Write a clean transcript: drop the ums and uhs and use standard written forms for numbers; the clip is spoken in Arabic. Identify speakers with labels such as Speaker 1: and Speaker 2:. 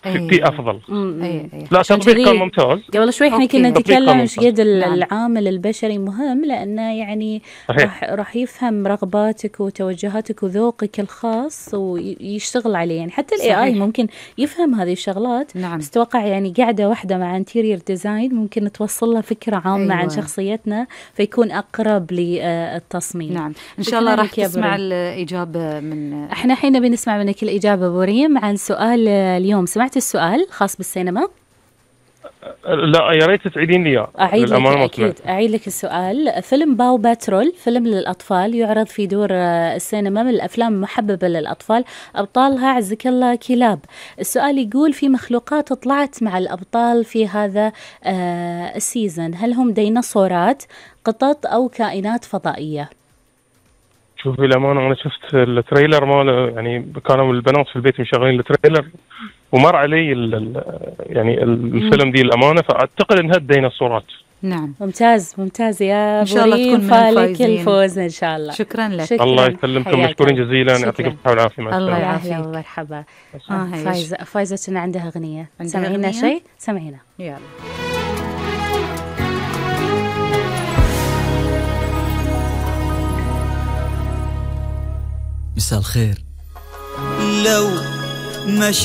Speaker 1: في افضل.
Speaker 2: لا
Speaker 1: تطبيق كان ممتاز.
Speaker 2: قبل شوي احنا كنا نتكلم ايش قد العامل البشري مهم، لانه يعني راح يفهم رغباتك وتوجهاتك وذوقك الخاص ويشتغل عليه. يعني حتى الاي اي ممكن يفهم هذه الشغلات.
Speaker 3: نعم.
Speaker 2: بس توقع يعني قاعده واحده مع انتيرير ديزاين ممكن توصل له فكره عامه عن شخصيتنا، فيكون اقرب للتصميم.
Speaker 3: نعم ان شاء الله راح تسمع الاجابه من
Speaker 2: احنا الحين بنسمع منك الاجابه بوريم عن سؤال اليوم. سمعت السؤال خاص بالسينما؟
Speaker 1: لا يا ريت تعيدين لي اياه.
Speaker 2: أعيد لك أكيد، أعيد لك السؤال. فيلم باو باترول فيلم للأطفال يعرض في دور السينما، من الأفلام المحببة للأطفال، أبطالها عزك الله كلاب. السؤال يقول في مخلوقات طلعت مع الأبطال في هذا السيزن، هل هم ديناصورات، قطط، أو كائنات فضائية؟
Speaker 1: شوفي الأمانة أنا شفت التريلر ماله، يعني كانوا البنات في البيت مشغلين التريلر ومر علي يعني الفيلم دي الأمانة، فأعتقد إنها الديناصورات.
Speaker 3: نعم
Speaker 2: ممتاز ممتاز يا
Speaker 3: إن شاء الله تكون من
Speaker 2: فالك الفوز إن شاء الله.
Speaker 3: شكرا لك.
Speaker 1: الله يسلمكم، مشكورين جزيلا، يعطيكم الصحة والعافية.
Speaker 3: الله يعافيك.
Speaker 2: مرحبا. فايزة عندها أغنية، سمعينا شيء؟ سمعينا
Speaker 3: يلا.
Speaker 4: مساء الخير.
Speaker 5: لو ما